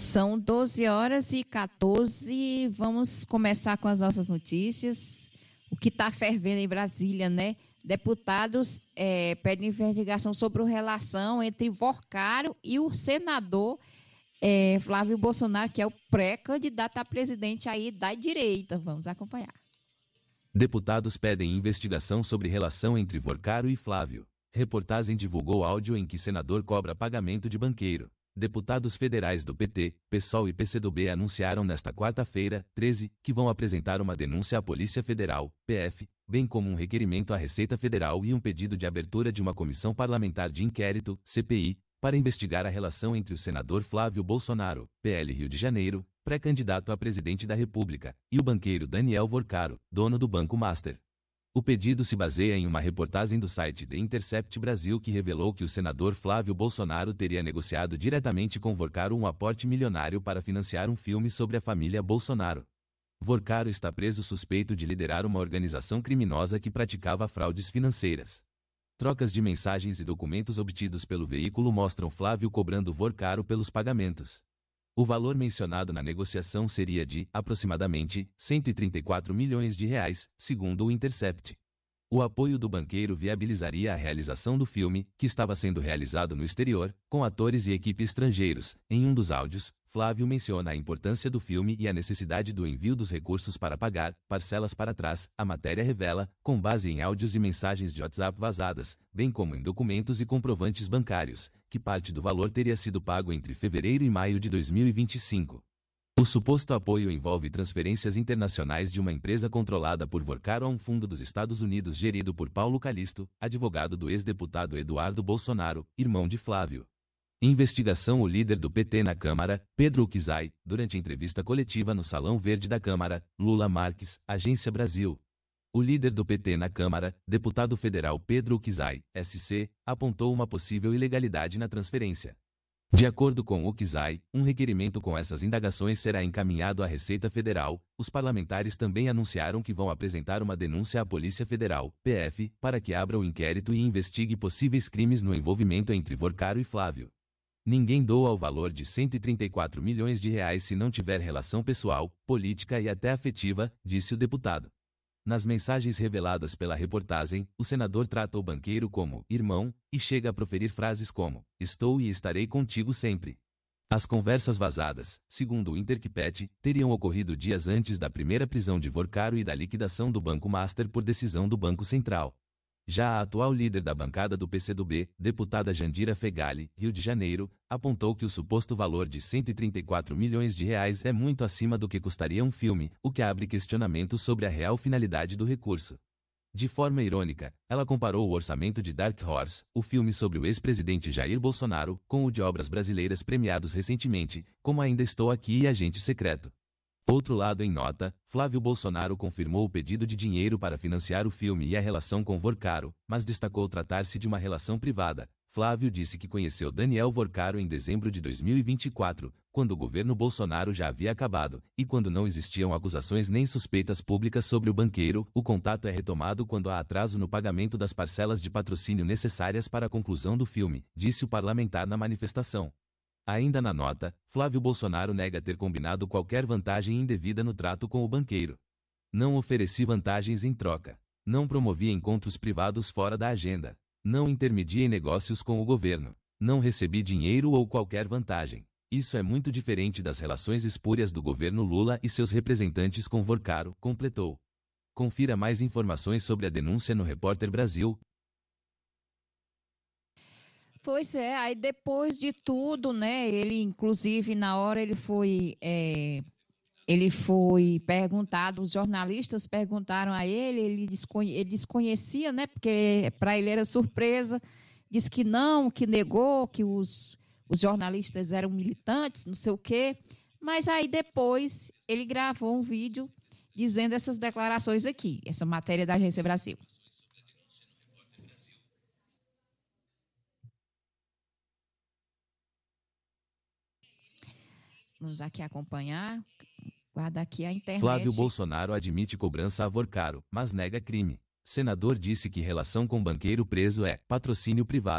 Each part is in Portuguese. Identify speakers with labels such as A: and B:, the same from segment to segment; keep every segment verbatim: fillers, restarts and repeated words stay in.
A: São doze horas e quatorze. Vamos começar com as nossas notícias. O que está fervendo em Brasília, né? Deputados é, pedem investigação sobre a relação entre Vorcaro e o senador é, Flávio Bolsonaro, que é o pré-candidato a presidente aí da direita. Vamos acompanhar.
B: Deputados pedem investigação sobre relação entre Vorcaro e Flávio. Reportagem divulgou áudio em que senador cobra pagamento de banqueiro. Deputados federais do P T, PSOL e P C do B anunciaram nesta quarta-feira, treze, que vão apresentar uma denúncia à Polícia Federal, P F, bem como um requerimento à Receita Federal e um pedido de abertura de uma comissão parlamentar de inquérito, C P I, para investigar a relação entre o senador Flávio Bolsonaro, P L Rio de Janeiro, pré-candidato a presidente da República, e o banqueiro Daniel Vorcaro, dono do Banco Master. O pedido se baseia em uma reportagem do site The Intercept Brasil que revelou que o senador Flávio Bolsonaro teria negociado diretamente com Vorcaro um aporte milionário para financiar um filme sobre a família Bolsonaro. Vorcaro está preso suspeito de liderar uma organização criminosa que praticava fraudes financeiras. Trocas de mensagens e documentos obtidos pelo veículo mostram Flávio cobrando Vorcaro pelos pagamentos. O valor mencionado na negociação seria de, aproximadamente, cento e trinta e quatro milhões de reais, segundo o Intercept. O apoio do banqueiro viabilizaria a realização do filme, que estava sendo realizado no exterior, com atores e equipe estrangeiros. Em um dos áudios, Flávio menciona a importância do filme e a necessidade do envio dos recursos para pagar, parcelas para trás, a matéria revela, com base em áudios e mensagens de WhatsApp vazadas, bem como em documentos e comprovantes bancários, que parte do valor teria sido pago entre fevereiro e maio de dois mil e vinte e cinco. O suposto apoio envolve transferências internacionais de uma empresa controlada por Vorcaro a um fundo dos Estados Unidos gerido por Paulo Calixto, advogado do ex-deputado Eduardo Bolsonaro, irmão de Flávio. Investigação. O líder do P T na Câmara, Pedro Uczai, durante entrevista coletiva no Salão Verde da Câmara, Lula Marques, Agência Brasil. O líder do P T na Câmara, deputado federal Pedro Uczai, S C, apontou uma possível ilegalidade na transferência. De acordo com Uczai, um requerimento com essas indagações será encaminhado à Receita Federal. Os parlamentares também anunciaram que vão apresentar uma denúncia à Polícia Federal, P F, para que abra o inquérito e investigue possíveis crimes no envolvimento entre Vorcaro e Flávio. Ninguém doa o valor de cento e trinta e quatro milhões de reais se não tiver relação pessoal, política e até afetiva, disse o deputado. Nas mensagens reveladas pela reportagem, o senador trata o banqueiro como irmão e chega a proferir frases como "estou e estarei contigo sempre". As conversas vazadas, segundo o Intercept, teriam ocorrido dias antes da primeira prisão de Vorcaro e da liquidação do Banco Master por decisão do Banco Central. Já a atual líder da bancada do P C do B, deputada Jandira Fegali, Rio de Janeiro, apontou que o suposto valor de cento e trinta e quatro milhões de reais é muito acima do que custaria um filme, o que abre questionamentos sobre a real finalidade do recurso. De forma irônica, ela comparou o orçamento de Dark Horse, o filme sobre o ex-presidente Jair Bolsonaro, com o de obras brasileiras premiados recentemente, como Ainda Estou Aqui e Agente Secreto. Outro lado. Em nota, Flávio Bolsonaro confirmou o pedido de dinheiro para financiar o filme e a relação com Vorcaro, mas destacou tratar-se de uma relação privada. Flávio disse que conheceu Daniel Vorcaro em dezembro de dois mil e vinte e quatro, quando o governo Bolsonaro já havia acabado, e quando não existiam acusações nem suspeitas públicas sobre o banqueiro. O contato é retomado quando há atraso no pagamento das parcelas de patrocínio necessárias para a conclusão do filme, disse o parlamentar na manifestação. Ainda na nota, Flávio Bolsonaro nega ter combinado qualquer vantagem indevida no trato com o banqueiro. Não ofereci vantagens em troca. Não promovi encontros privados fora da agenda. Não intermediei negócios com o governo. Não recebi dinheiro ou qualquer vantagem. Isso é muito diferente das relações espúrias do governo Lula e seus representantes com Vorcaro, completou. Confira mais informações sobre a denúncia no Repórter Brasil.
A: Pois é, aí depois de tudo, né, ele, inclusive, na hora ele foi, é, ele foi perguntado, os jornalistas perguntaram a ele, ele, desconhe, ele desconhecia, né, porque para ele era surpresa, disse que não, que negou, que os, os jornalistas eram militantes, não sei o quê, mas aí depois ele gravou um vídeo dizendo essas declarações aqui, essa matéria da Agência Brasil. Vamos aqui acompanhar. Guarda aqui a internet.
B: Flávio Bolsonaro admite cobrança a Vorcaro, mas nega crime. Senador disse que relação com banqueiro preso é patrocínio privado.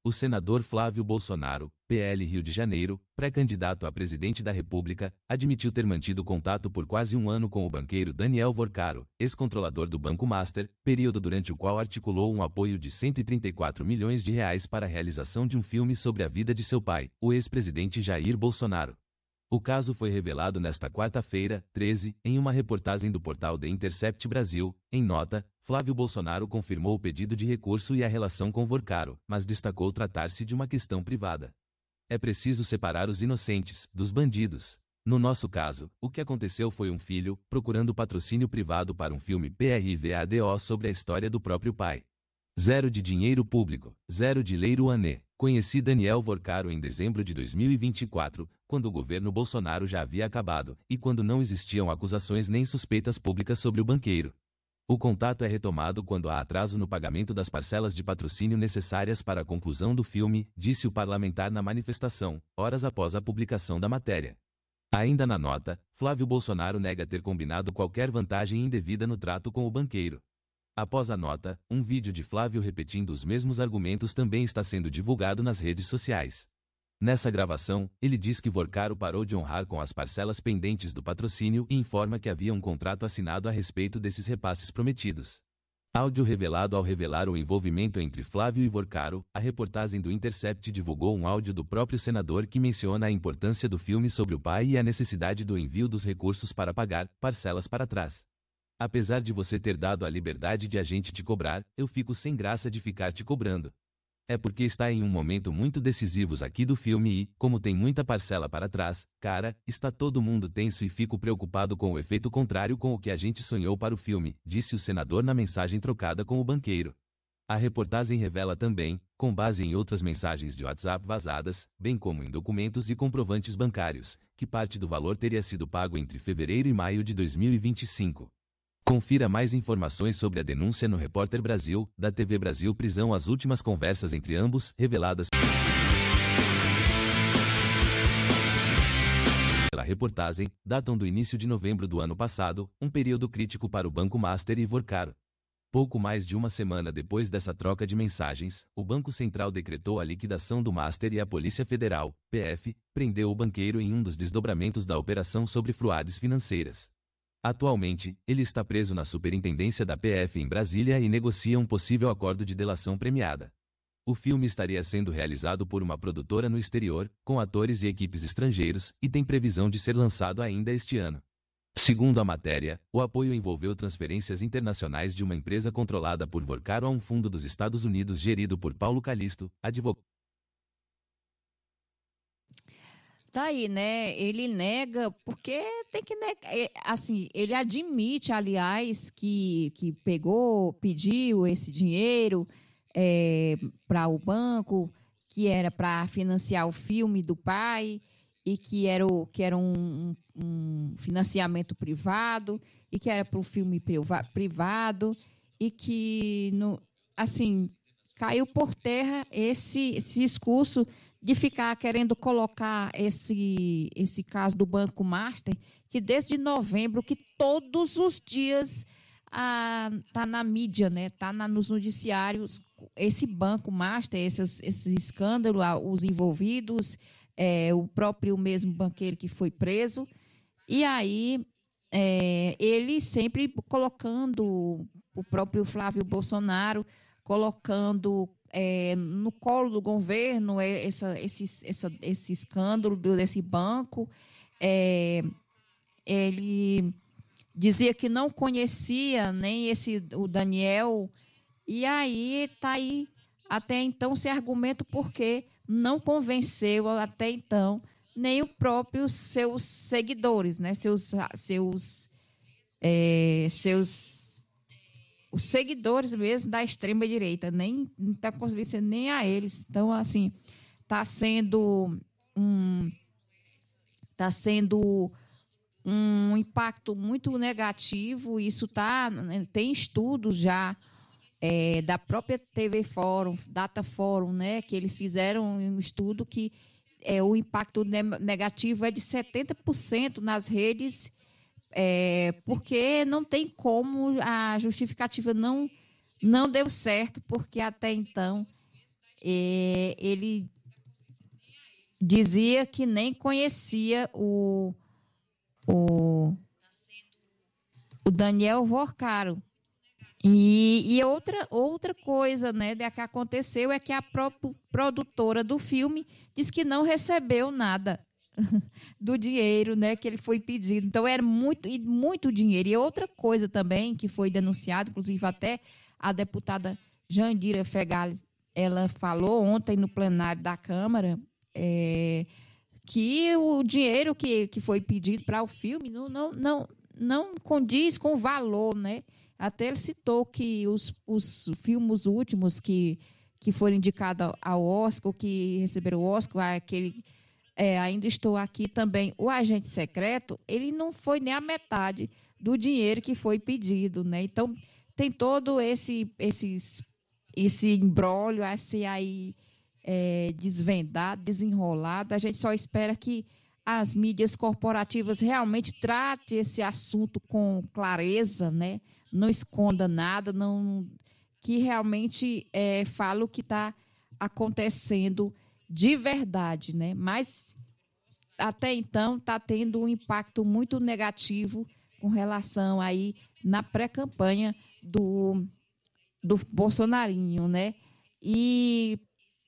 B: O senador Flávio Bolsonaro, P L Rio de Janeiro, pré-candidato a presidente da República, admitiu ter mantido contato por quase um ano com o banqueiro Daniel Vorcaro, ex-controlador do Banco Master, período durante o qual articulou um apoio de cento e trinta e quatro milhões de reais para a realização de um filme sobre a vida de seu pai, o ex-presidente Jair Bolsonaro. O caso foi revelado nesta quarta-feira, treze, em uma reportagem do portal The Intercept Brasil. Em nota, Flávio Bolsonaro confirmou o pedido de recurso e a relação com Vorcaro, mas destacou tratar-se de uma questão privada. É preciso separar os inocentes dos bandidos. No nosso caso, o que aconteceu foi um filho procurando patrocínio privado para um filme privado sobre a história do próprio pai. Zero de dinheiro público, zero de Lei Rouanet. Conheci Daniel Vorcaro em dezembro de dois mil e vinte e quatro, quando o governo Bolsonaro já havia acabado, e quando não existiam acusações nem suspeitas públicas sobre o banqueiro. O contato é retomado quando há atraso no pagamento das parcelas de patrocínio necessárias para a conclusão do filme, disse o parlamentar na manifestação, horas após a publicação da matéria. Ainda na nota, Flávio Bolsonaro nega ter combinado qualquer vantagem indevida no trato com o banqueiro. Após a nota, um vídeo de Flávio repetindo os mesmos argumentos também está sendo divulgado nas redes sociais. Nessa gravação, ele diz que Vorcaro parou de honrar com as parcelas pendentes do patrocínio e informa que havia um contrato assinado a respeito desses repasses prometidos. Áudio revelado. Ao revelar o envolvimento entre Flávio e Vorcaro, a reportagem do Intercept divulgou um áudio do próprio senador que menciona a importância do filme sobre o pai e a necessidade do envio dos recursos para pagar parcelas para trás. Apesar de você ter dado a liberdade de a gente te cobrar, eu fico sem graça de ficar te cobrando. É porque está em um momento muito decisivo aqui do filme e, como tem muita parcela para trás, cara, está todo mundo tenso e fico preocupado com o efeito contrário com o que a gente sonhou para o filme, disse o senador na mensagem trocada com o banqueiro. A reportagem revela também, com base em outras mensagens de WhatsApp vazadas, bem como em documentos e comprovantes bancários, que parte do valor teria sido pago entre fevereiro e maio de dois mil e vinte e cinco. Confira mais informações sobre a denúncia no Repórter Brasil, da T V Brasil Prisão. As últimas conversas entre ambos, reveladas pela reportagem, datam do início de novembro do ano passado, um período crítico para o Banco Master e Vorcaro. Pouco mais de uma semana depois dessa troca de mensagens, o Banco Central decretou a liquidação do Master e a Polícia Federal, P F, prendeu o banqueiro em um dos desdobramentos da operação sobre fraudes financeiras. Atualmente, ele está preso na superintendência da P F em Brasília e negocia um possível acordo de delação premiada. O filme estaria sendo realizado por uma produtora no exterior, com atores e equipes estrangeiros, e tem previsão de ser lançado ainda este ano. Segundo a matéria, o apoio envolveu transferências internacionais de uma empresa controlada por Vorcaro a um fundo dos Estados Unidos gerido por Paulo Calixto, advogado.
A: Tá aí, né? Ele nega, porque tem que negar. É, assim, ele admite, aliás, que, que pegou, pediu esse dinheiro é, para o banco, que era para financiar o filme do pai, e que era, o, que era um, um financiamento privado, e que era para o filme priva, privado, e que, no, assim, caiu por terra esse, esse discurso de ficar querendo colocar esse, esse caso do Banco Master, que desde novembro, que todos os dias está ah, na mídia, né? Está nos noticiários, esse Banco Master, esses, esse escândalo, ah, os envolvidos, é, o próprio mesmo banqueiro que foi preso, e aí é, ele sempre colocando o próprio Flávio Bolsonaro, colocando É, no colo do governo essa, esse, essa, esse escândalo desse banco. É, ele dizia que não conhecia nem esse, o Daniel, e aí está aí até então esse argumento porque não convenceu até então nem os próprios seus seguidores, né? seus, seus, é, seus os seguidores mesmo da extrema-direita, nem não está convencendo nem a eles. Então, assim, está sendo um está sendo um impacto muito negativo. Isso tá, tem estudos já é, da própria T V Fórum, Data Fórum, né, que eles fizeram um estudo que é, o impacto negativo é de setenta por cento nas redes. É, porque não tem como, a justificativa não, não deu certo, porque até então é, ele dizia que nem conhecia o, o, o Daniel Vorcaro. E, e outra, outra coisa, né, que aconteceu é que a própria produtora do filme disse que não recebeu nada do dinheiro, né, que ele foi pedido. Então, era muito, muito dinheiro. E outra coisa também que foi denunciada, inclusive até a deputada Jandira Fegali, ela falou ontem no plenário da Câmara é, que o dinheiro que, que foi pedido para o filme não, não, não, não condiz com o valor, né? Até ele citou que os, os filmes últimos que, que foram indicados ao Oscar, que receberam o Oscar, aquele é, Ainda Estou Aqui também, o Agente Secreto, ele não foi nem a metade do dinheiro que foi pedido, né? Então, tem todo esse, esses, esse imbróglio, esse aí é, desvendado, desenrolado. A gente só espera que as mídias corporativas realmente tratem esse assunto com clareza, né? Não esconda nada, não, que realmente é, fala o que está acontecendo de verdade, né? Mas até então está tendo um impacto muito negativo com relação aí na pré-campanha do, do Bolsonarinho, né? E,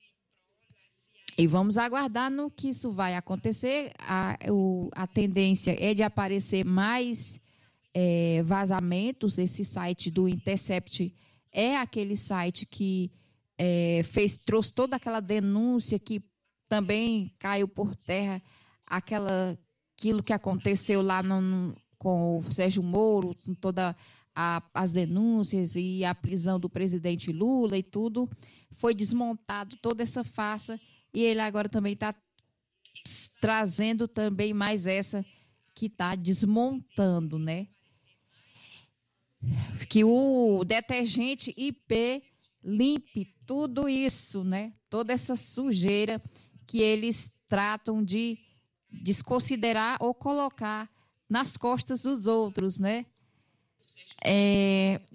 A: e vamos aguardar no que isso vai acontecer. A, o, a tendência é de aparecer mais É, vazamentos. Esse site do Intercept é aquele site que é, fez, trouxe toda aquela denúncia que também caiu por terra aquela, aquilo que aconteceu lá no, com o Sérgio Moro, com todas as denúncias e a prisão do presidente Lula e tudo. Foi desmontado toda essa farsa e ele agora também está trazendo também mais essa que está desmontando, né? Que o detergente I P limpe tudo isso, né? Toda essa sujeira que eles tratam de desconsiderar ou colocar nas costas dos outros, né? É,